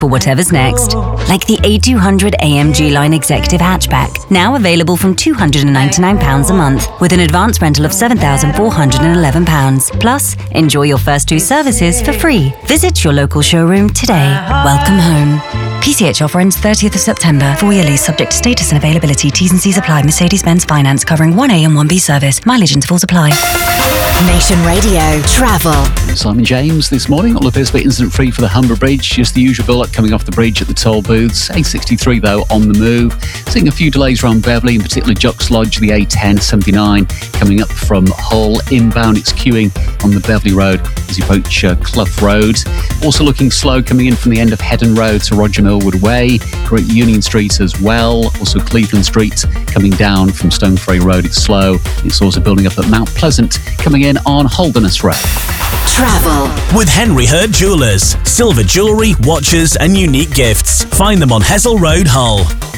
for whatever's next. Like the A200 AMG Line Executive Hatchback, now available from £299 a month, with an advance rental of £7,411. Plus, enjoy your first 2 services for free. Visit your local showroom today. Welcome home. PCH offer ends 30th of September. 4-year lease subject to status and availability. T's and C's apply. Mercedes-Benz Finance covering 1A and 1B service. Mileage intervals apply. Nation Radio Travel. Simon James this morning. All appears to be incident-free for the Humber Bridge. Just the usual build-up coming off the bridge at the toll booths. A63 though on the move. Seeing a few delays around Beverley, in particular Jocks Lodge, the A1079 coming up from Hull. Inbound, it's queuing on the Beverley Road as you approach Clough Road. Also looking slow coming in from the end of Headon Road to Roger Millwood Way. Great Union Street as well. Also Cleveland Street coming down from Stoneferry Road. It's slow. It's also building up at Mount Pleasant coming in on Holderness Road. Travel with Henry Hurd Jewellers. Silver jewellery, watches and unique gifts. Find them on Hessel Road, Hull.